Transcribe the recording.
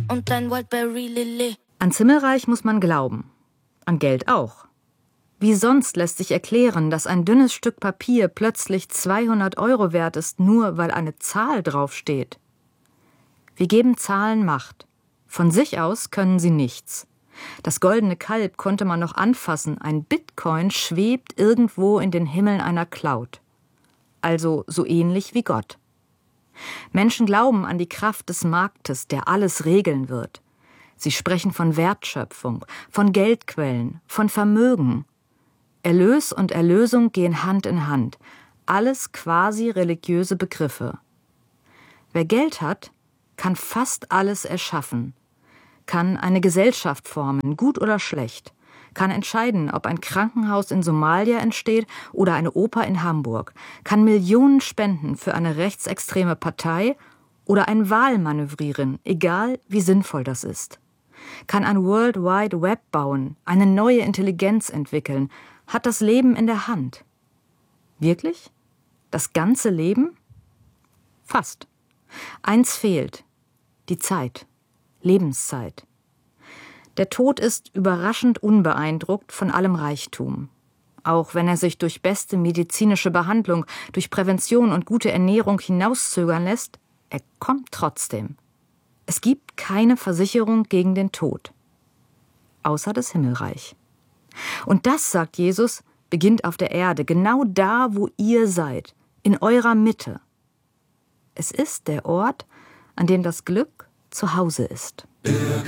und dein Wildberry Lilly. Ans Himmelreich muss man glauben. An Geld auch. Wie sonst lässt sich erklären, dass ein dünnes Stück Papier plötzlich 200 € wert ist, nur weil eine Zahl draufsteht? Wir geben Zahlen Macht. Von sich aus können sie nichts. Das goldene Kalb konnte man noch anfassen, ein Bitcoin schwebt irgendwo in den Himmeln einer Cloud. Also so ähnlich wie Gott. Menschen glauben an die Kraft des Marktes, der alles regeln wird. Sie sprechen von Wertschöpfung, von Geldquellen, von Vermögen. Erlös und Erlösung gehen Hand in Hand. Alles quasi religiöse Begriffe. Wer Geld hat, kann fast alles erschaffen. Kann eine Gesellschaft formen, gut oder schlecht. Kann entscheiden, ob ein Krankenhaus in Somalia entsteht oder eine Oper in Hamburg. Kann Millionen spenden für eine rechtsextreme Partei oder eine Wahl manövrieren, egal wie sinnvoll das ist. Kann ein World Wide Web bauen, eine neue Intelligenz entwickeln, hat das Leben in der Hand. Wirklich? Das ganze Leben? Fast. Eins fehlt: die Zeit. Lebenszeit. Der Tod ist überraschend unbeeindruckt von allem Reichtum. Auch wenn er sich durch beste medizinische Behandlung, durch Prävention und gute Ernährung hinauszögern lässt, er kommt trotzdem. Es gibt keine Versicherung gegen den Tod. Außer das Himmelreich. Und das, sagt Jesus, beginnt auf der Erde, genau da, wo ihr seid, in eurer Mitte. Es ist der Ort, an dem das Glück zu Hause ist.